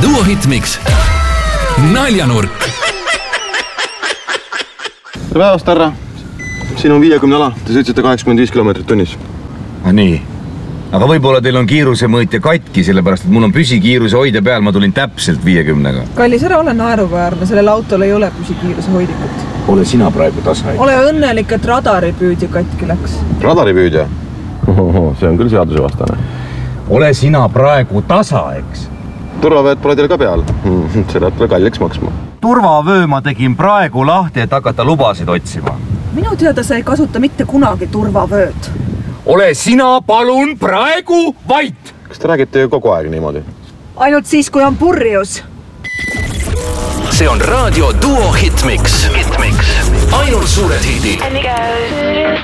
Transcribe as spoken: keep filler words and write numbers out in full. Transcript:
Duo Hitmix Naljanurk. Tere päevast, härra. Siin on viiekümne ala. Te sõitsite kaheksakümmend viis kilomeetrit tunnis. Nii. Aga võib-olla teil on kiirusemõõtja katki, sellepärast, et mul on püsikiiruse hoidja peal, ma tulin täpselt viiekümnega. Kallis, ära ole naeruväärne, sellel autol ei ole püsikiiruse hoidikut. Ole sina praegu tasa. Ole õnnelik, et radaripüüdja katki läks. Radaripüüdja? See on küll seaduse vastane. Ole sina praegu tasa, eks? Turvavööd pole teil ka peal. See läheb kalliks maksma. Turvavöö ma tegin praegu lahti, et hakata lubasid otsima. Minu teada sa ei kasuta mitte kunagi turvavööd. Ole sina palun praegu vait! Kas te räägite ju kogu aeg niimoodi? Ainult siis, kui on purjus. See on raadio Duo Hitmix. Hitmix. Ainult suured hidid.